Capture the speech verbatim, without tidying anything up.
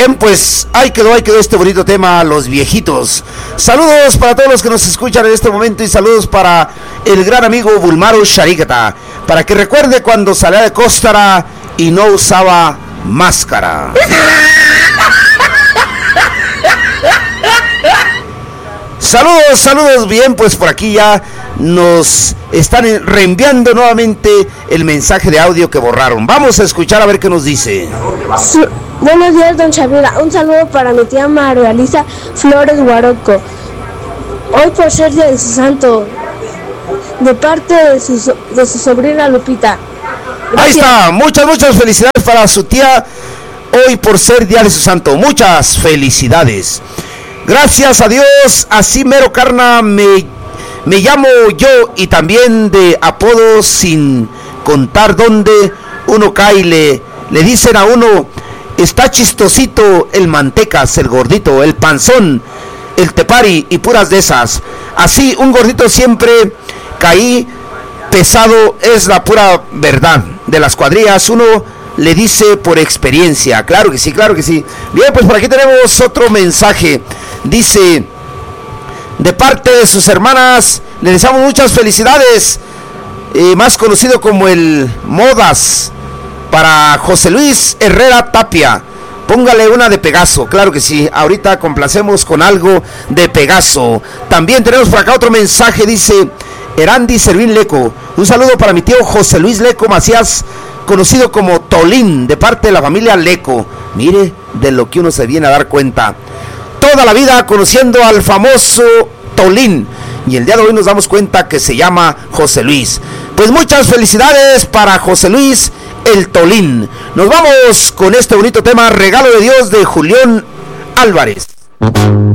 Bien, pues ahí quedó, ahí quedó este bonito tema, los viejitos. Saludos para todos los que nos escuchan en este momento y saludos para el gran amigo Bulmaro Sharikata, para que recuerde cuando salía de Cóstara y no usaba máscara. Saludos, saludos, bien, pues por aquí ya nos están reenviando nuevamente el mensaje de audio que borraron. Vamos a escuchar a ver qué nos dice. Sí, buenos días, don Chavira. Un saludo para mi tía María Elisa Flores Guaroco. Hoy por ser día de su santo, de parte de su, de su sobrina Lupita. Gracias. Ahí está, muchas, muchas felicidades para su tía hoy por ser día de su santo. Muchas felicidades. Gracias a Dios, así mero carna me, me llamo yo y también de apodo sin contar dónde uno cae, le, le dicen a uno, está chistosito el mantecas, el gordito, el panzón, el tepari y puras de esas. Así un gordito siempre caí pesado, es la pura verdad de las cuadrillas, uno le dice por experiencia. Claro que sí, claro que sí. Bien, pues por aquí tenemos otro mensaje. Dice, de parte de sus hermanas, le deseamos muchas felicidades, eh, más conocido como el Modas, para José Luis Herrera Tapia. Póngale una de Pegaso, claro que sí. Ahorita complacemos con algo de Pegaso. También tenemos por acá otro mensaje, dice Erandi Servín Leco. Un saludo para mi tío José Luis Leco Macías, conocido como Tolín, de parte de la familia Leco. Mire de lo que uno se viene a dar cuenta. Toda la vida conociendo al famoso Tolín, y el día de hoy nos damos cuenta que se llama José Luis. Pues muchas felicidades para José Luis el Tolín. Nos vamos con este bonito tema, Regalo de Dios, de Julián Álvarez.